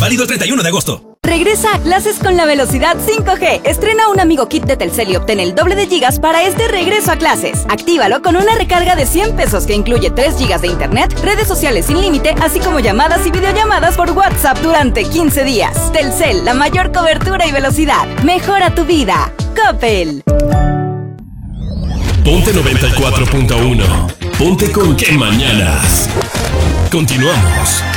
Válido el 31 de agosto. Regresa a clases con la velocidad 5G. Estrena un amigo kit de Telcel y obtén el doble de gigas para este regreso a clases. Actívalo con una recarga de 100 pesos que incluye 3 gigas de internet, redes sociales sin límite, así como llamadas y videollamadas por WhatsApp durante 15 días. Telcel, la mayor cobertura y velocidad. Mejora tu vida. Coppel. Ponte 94.1. Ponte con qué mañanas. Continuamos.